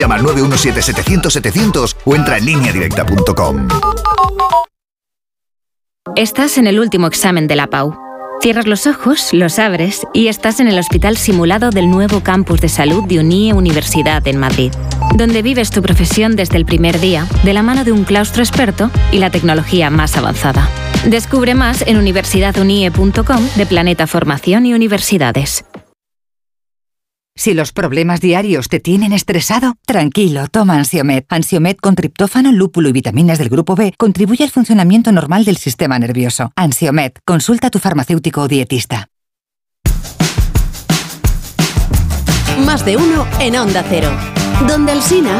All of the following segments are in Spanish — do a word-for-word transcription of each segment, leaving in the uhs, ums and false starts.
Llama al nueve uno siete setecientos setecientos o entra en línea directa punto com. Estás en el último examen de la P A U. Cierras los ojos, los abres y estás en el hospital simulado del nuevo campus de salud de Unie Universidad en Madrid, donde vives tu profesión desde el primer día, de la mano de un claustro experto y la tecnología más avanzada. Descubre más en universidad unie punto com de Planeta Formación y Universidades. Si los problemas diarios te tienen estresado, tranquilo, toma Ansiomed. Ansiomed con triptófano, lúpulo y vitaminas del grupo B contribuye al funcionamiento normal del sistema nervioso. Ansiomed, consulta a tu farmacéutico o dietista. Más de uno en Onda Cero. Donde Alsina.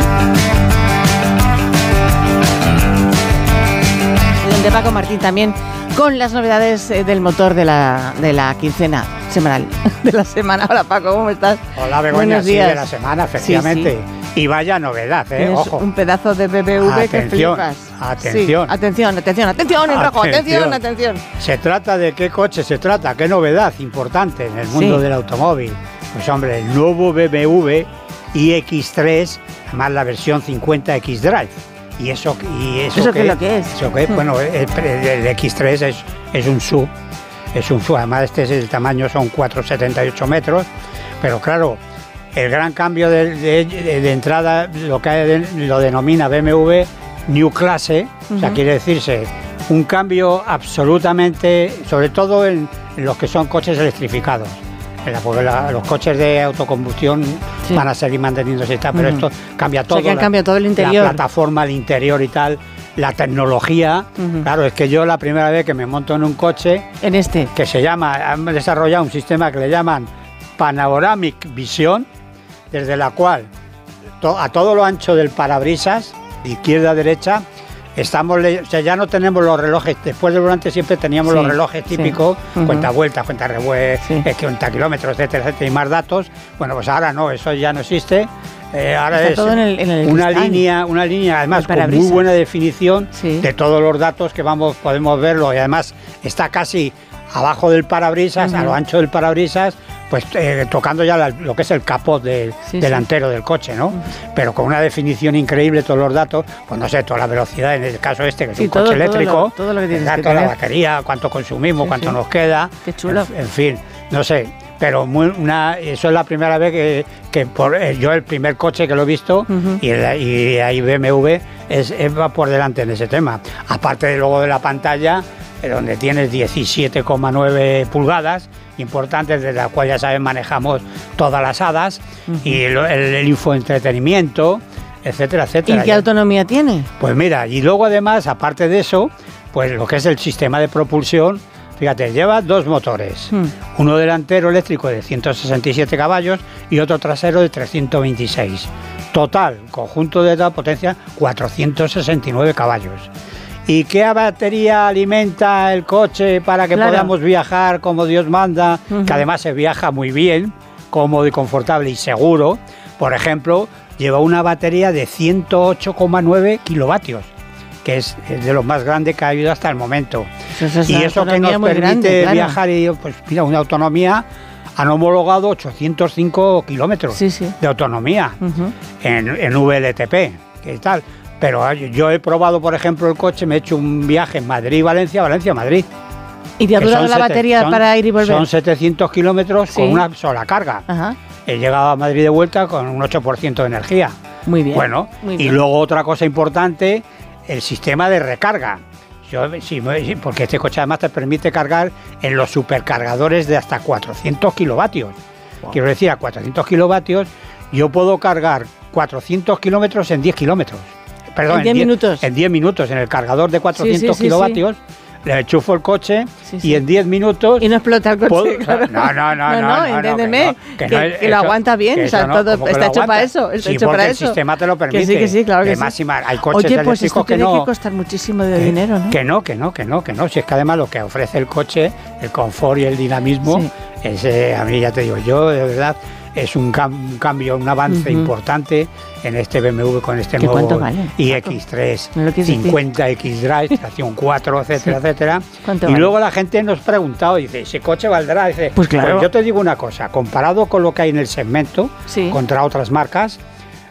Donde Paco Martín también, con las novedades del motor de la, de la quincena semanal, de la semana. Hola Paco, ¿cómo estás? Hola Begoña, sí, de la semana, efectivamente. Sí, sí. Y vaya novedad, ¿eh? Tienes Ojo. un pedazo de B M W que flipas. Atención. Sí, atención, atención, atención, en rojo, atención, atención. Se trata de qué coche se trata, qué novedad importante en el mundo sí. del automóvil. Pues hombre, el nuevo B M W i X tres, además la versión cincuenta X Drive. ¿Y eso, y eso, ¿Eso qué es lo que es? Eso que, bueno, el, el X tres es, es un sub, es un sub, además este es el tamaño, son cuatro coma setenta y ocho metros, pero claro, el gran cambio de, de, de, de entrada, lo que lo denomina B M W New Classe, uh-huh. o sea, quiere decirse un cambio absolutamente, sobre todo en, en los que son coches electrificados. Porque la, los coches de autocombustión sí. van a seguir manteniéndose y tal, pero uh-huh. esto cambia todo. O sea, que la, cambia todo el interior. La plataforma, el interior y tal, la tecnología. Uh-huh. Claro, es que yo la primera vez que me monto en un coche... En este. Que se llama, han desarrollado un sistema que le llaman Panoramic Vision, desde la cual to, a todo lo ancho del parabrisas, de izquierda a derecha, estamos, o sea, ya no tenemos los relojes, después del volante siempre teníamos sí, los relojes típicos, sí. uh-huh. cuenta vueltas, cuenta revueltas, sí. cuenta kilómetros, etcétera, etcétera, y más datos. Bueno, pues ahora no, eso ya no existe. Eh, ahora Está es todo en el, en el una línea, una línea además con muy buena definición sí. de todos los datos que vamos, podemos verlo, y además está casi abajo del parabrisas, uh-huh. a lo ancho del parabrisas, pues eh, tocando ya la, lo que es el capot del, sí, delantero sí. del coche, ¿no? Uh-huh. Pero con una definición increíble todos los datos, pues no sé, toda la velocidad en el caso este, que es sí, un todo, coche eléctrico, todo lo, todo lo que tienes que toda tener. La batería, cuánto consumimos, sí, cuánto sí. nos queda. Qué chulo. En, en fin, no sé, pero muy, una, eso es la primera vez que, que por, eh, yo el primer coche que lo he visto, uh-huh. y, el, y ahí B M W es, es, va por delante en ese tema. Aparte de luego de la pantalla, donde tienes diecisiete coma nueve pulgadas, importantes, desde la cual ya sabes manejamos todas las hadas, uh-huh. y el, el, el infoentretenimiento, etcétera, etcétera. ¿Y qué autonomía tiene? Pues mira, y luego además, aparte de eso, pues lo que es el sistema de propulsión, fíjate, lleva dos motores, uh-huh. uno delantero eléctrico de ciento sesenta y siete caballos y otro trasero de trescientos veintiséis. Total, conjunto de la potencia, cuatrocientos sesenta y nueve caballos. ¿Y qué batería alimenta el coche para que claro. podamos viajar como Dios manda? Uh-huh. Que además se viaja muy bien, cómodo y confortable y seguro. Por ejemplo, lleva una batería de ciento ocho coma nueve kilovatios, que es, es de lo más grande que ha habido hasta el momento. Eso es y eso que nos permite grande, claro. viajar, y pues mira, una autonomía, han homologado ochocientos cinco kilómetros sí, sí. de autonomía uh-huh. en, en V L T P, ¿qué tal? Pero yo he probado, por ejemplo, el coche, me he hecho un viaje en Madrid-Valencia, Valencia-Madrid. ¿Y te ha durado la batería son, para ir y volver? Son setecientos kilómetros sí. con una sola carga. Ajá. He llegado a Madrid de vuelta con un ocho por ciento de energía. Muy bien. Bueno, muy y bien. luego otra cosa importante, el sistema de recarga. Yo, sí, porque este coche además te permite cargar en los supercargadores de hasta cuatrocientos kilovatios. Wow. Quiero decir, a cuatrocientos kilovatios yo puedo cargar cuatrocientos kilómetros en diez kilómetros. Perdón, en diez minutos. En diez minutos, en el cargador de cuatrocientos sí, sí, kilovatios, sí, sí. le enchufo el coche sí, sí. y en diez minutos... Y no explota el coche, puedo, claro. No, no, no, no, no, no, no entiéndeme, que, no, que, que, no, que lo aguanta bien, o sea, no, todo está hecho para eso, está sí, hecho para el eso. el sistema te lo permite. Que sí, que sí, claro que además, sí. Hay coches Oye, pues esto que tiene no, que costar muchísimo de que, dinero, ¿no? Que no, que no, que no, que no. Si es que además lo que ofrece el coche, el confort y el dinamismo, sí. es, eh, a mí ya te digo, yo de verdad... Es un, cam- un cambio, un avance uh-huh. importante en este B M W con este nuevo vale? i X tres, cincuenta X Drive, estación cuatro, etcétera, sí. etcétera. Y vale? luego la gente nos ha preguntado, dice, ¿ese coche valdrá? Dice, pues claro. Pues yo te digo una cosa, comparado con lo que hay en el segmento, sí. contra otras marcas,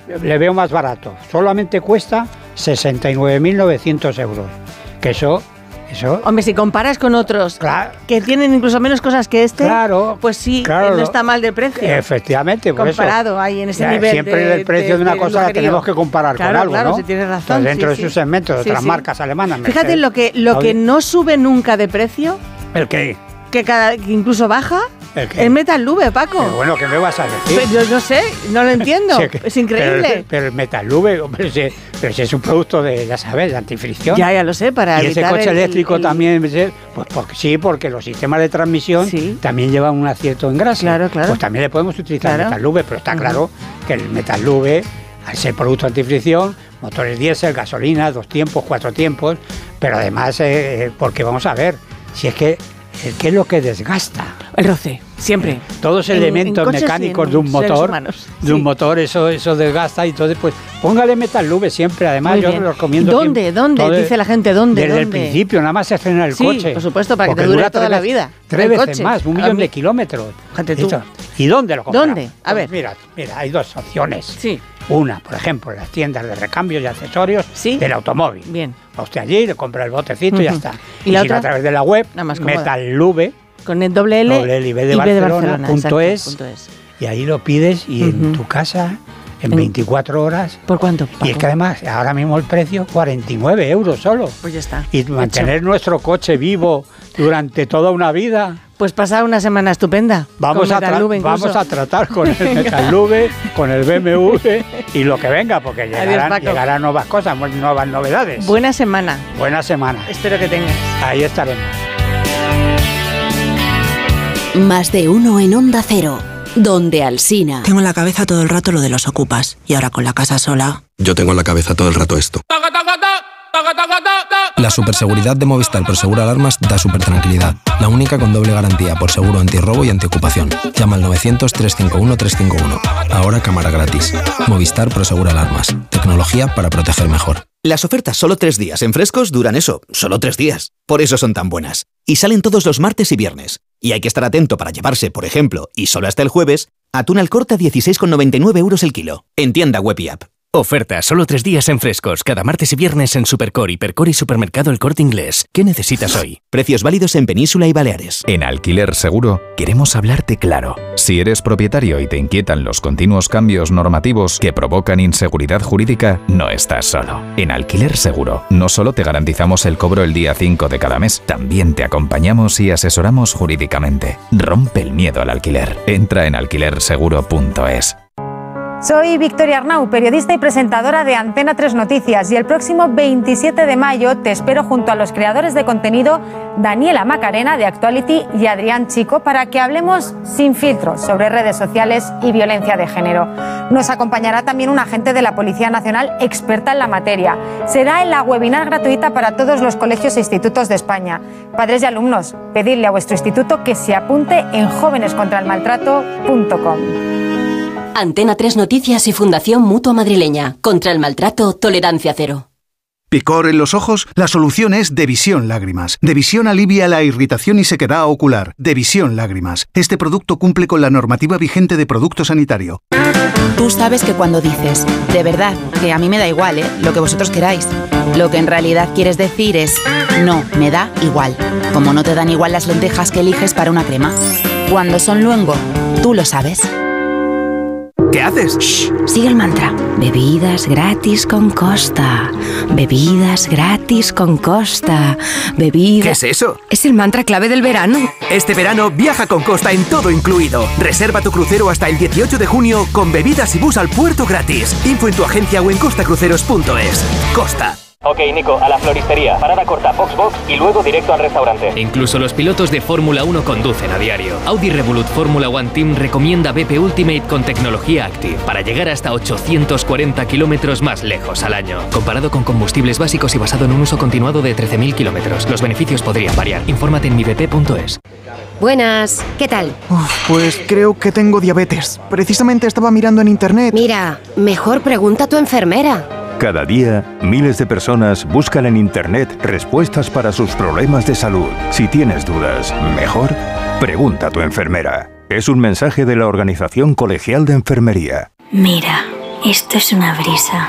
le veo más barato. Solamente cuesta sesenta y nueve mil novecientos euros. Que eso... Eso. Hombre, si comparas con otros claro, que tienen incluso menos cosas que este, claro, pues sí, claro, no está mal de precio. Efectivamente, por comparado eso, ahí en ese ya, nivel. Siempre de, el precio de, de una de cosa la tenemos que comparar claro, con algo, claro, ¿no? Si tienes razón. Pues dentro sí, de sí. sus segmentos, de sí, otras sí. marcas alemanas. Fíjate Mercedes, lo que lo Audi. que no sube nunca de precio. ¿El qué? Que, cada, que incluso baja. ¿El qué? El Metal-Lube, Paco. Pero bueno, ¿qué me vas a decir? Pues yo no sé, no lo entiendo. Sí, que- es increíble. Pero, pero el Metal-Lube, hombre, si, pero si es un producto de, ya sabes, de antifricción. Ya, ya lo sé, para Y ese evitar coche el- eléctrico el- también, pues porque, sí, porque los sistemas de transmisión Sí. también llevan un acierto engrase. Claro, claro. Pues también le podemos utilizar Claro. Metal-Lube, pero está Ujú. claro que el Metal-Lube, al ser producto antifricción, motores diésel, gasolina, dos tiempos, cuatro tiempos, pero además, eh, porque vamos a ver, si es que, eh, ¿qué es lo que desgasta? El roce, siempre. Todos En- elementos en coches y mecánicos en de un seres motor, humanos. de Sí. un motor, eso, eso desgasta y entonces pues póngale Metal-Lube siempre. Además Muy yo bien. lo recomiendo. ¿Dónde? siempre. ¿Dónde? Todo- Dice la gente, ¿dónde? Desde el ¿Dónde? principio, nada más se frena el Sí, coche. por supuesto, para que Porque te dure dura toda tres la veces- vida, Tres el veces coche. más, un A millón mí- de kilómetros. Fíjate tú. Esto- ¿Y dónde lo compramos? ¿Dónde? A Pues ver. Mira, mira, hay dos opciones. Sí. Una, por ejemplo, en las tiendas de recambios y accesorios Sí. del automóvil. Bien. Va usted allí, le compra el botecito y ya Ujú. está. ¿Y la si va otra? a través de la web, Nada más cómoda. Metal-Lube, Con el doble L, doble L y B de y Barcelona, punto exacto, es. punto es. y ahí lo pides y en Ujú. tu casa, en En- veinticuatro horas. ¿Por cuánto, Y es Paco? que además, ahora mismo el precio, cuarenta y nueve euros solo. Pues ya está. Y mantener Hecho. nuestro coche vivo durante toda una vida. Pues pasar una semana estupenda. Vamos, con a, tra- Metal-Lube incluso. vamos a tratar con el Metal-Lube, con el B M W y lo que venga, porque llegarán, Paco. llegarán nuevas cosas, nuevas novedades. Buena semana. Buena semana. Espero que tengas. Ahí estaremos. Más de uno en Onda Cero, donde Alsina. Tengo en la cabeza todo el rato lo de los ocupas. Y ahora con la casa sola... Yo tengo en la cabeza todo el rato esto. La superseguridad de Movistar Prosegura Alarmas da súper tranquilidad. La única con doble garantía por seguro antirrobo y antiocupación. Llama al novecientos, trescientos cincuenta y uno, trescientos cincuenta y uno. Ahora cámara gratis. Movistar Prosegura Alarmas. Tecnología para proteger mejor. Las ofertas solo tres días en Frescos duran eso, solo tres días. Por eso son tan buenas. Y salen todos los martes y viernes. Y hay que estar atento para llevarse, por ejemplo, y solo hasta el jueves, atún al corte a dieciséis con noventa y nueve euros el kilo. En tienda web y app. Oferta solo tres días en Frescos, cada martes y viernes en Supercore, Hipercor y Supermercado El Corte Inglés. ¿Qué necesitas hoy? Precios válidos en Península y Baleares. En Alquiler Seguro queremos hablarte claro. Si eres propietario y te inquietan los continuos cambios normativos que provocan inseguridad jurídica, no estás solo. En Alquiler Seguro no solo te garantizamos el cobro el día cinco de cada mes, también te acompañamos y asesoramos jurídicamente. Rompe el miedo al alquiler. Entra en alquiler seguro punto es. Soy Victoria Arnau, periodista y presentadora de Antena tres Noticias, y el próximo veintisiete de mayo te espero junto a los creadores de contenido Daniela Macarena de Actuality y Adrián Chico para que hablemos sin filtros sobre redes sociales y violencia de género. Nos acompañará también un agente de la Policía Nacional experta en la materia. Será en la webinar gratuita para todos los colegios e institutos de España. Padres y alumnos, pedidle a vuestro instituto que se apunte en jóvenes contra el maltrato punto com. Antena tres Noticias y Fundación Mutua Madrileña. Contra el maltrato, tolerancia cero. ¿Picor en los ojos? La solución es Devisión Lágrimas. Devisión alivia la irritación y sequedad ocular. Devisión Lágrimas. Este producto cumple con la normativa vigente de producto sanitario. Tú sabes que cuando dices, de verdad, que a mí me da igual, ¿eh? Lo que vosotros queráis. Lo que en realidad quieres decir es, no, me da igual. Como no te dan igual las lentejas que eliges para una crema. Cuando son luengo, tú lo sabes. ¿Qué haces? Shh, sigue el mantra. Bebidas gratis con Costa. Bebidas gratis con Costa. Bebidas... ¿Qué es eso? Es el mantra clave del verano. Este verano viaja con Costa en todo incluido. Reserva tu crucero hasta el dieciocho de junio con bebidas y bus al puerto gratis. Info en tu agencia o en costacruceros punto es. Costa. Ok, Nico, a la floristería. Parada corta, box box y luego directo al restaurante. Incluso los pilotos de Fórmula uno conducen a diario. Audi Revolut Fórmula One Team recomienda B P Ultimate con tecnología Active para llegar hasta ochocientos cuarenta kilómetros más lejos al año. Comparado con combustibles básicos y basado en un uso continuado de trece mil kilómetros. Los beneficios podrían variar. Infórmate en mi b p punto es. Buenas, ¿qué tal? Uf, pues creo que tengo diabetes. Precisamente estaba mirando en internet. Mira, mejor pregunta a tu enfermera. Cada día, miles de personas buscan en Internet respuestas para sus problemas de salud. Si tienes dudas, mejor pregunta a tu enfermera. Es un mensaje de la Organización Colegial de Enfermería. Mira, Esto es una brisa.